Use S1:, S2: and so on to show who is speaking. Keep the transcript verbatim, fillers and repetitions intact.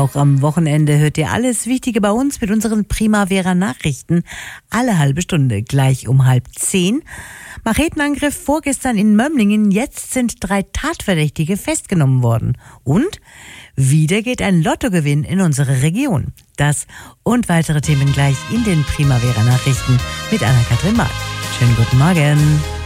S1: Auch am Wochenende hört ihr alles Wichtige bei uns mit unseren Primavera-Nachrichten. Alle halbe Stunde, gleich um halb zehn. Machetenangriff vorgestern in Mömlingen. Jetzt sind drei Tatverdächtige festgenommen worden. Und wieder geht ein Lottogewinn in unsere Region. Das und weitere Themen gleich in den Primavera-Nachrichten mit Anna-Kathrin Mark. Schönen guten Morgen.